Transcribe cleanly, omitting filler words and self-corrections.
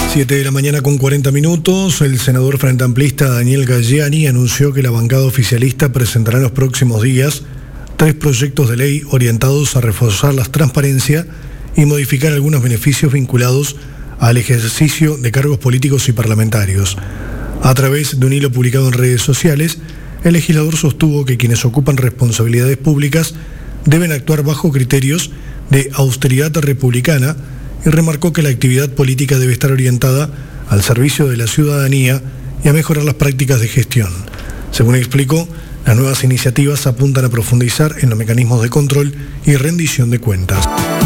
7 de la mañana con 40 minutos, el senador frente amplista Daniel Galleani anunció que la bancada oficialista presentará en los próximos días 3 proyectos de ley orientados a reforzar la transparencia y modificar algunos beneficios vinculados al ejercicio de cargos políticos y parlamentarios. A través de un hilo publicado en redes sociales, el legislador sostuvo que quienes ocupan responsabilidades públicas deben actuar bajo criterios de austeridad republicana y remarcó que la actividad política debe estar orientada al servicio de la ciudadanía y a mejorar las prácticas de gestión. Según explicó, las nuevas iniciativas apuntan a profundizar en los mecanismos de control y rendición de cuentas.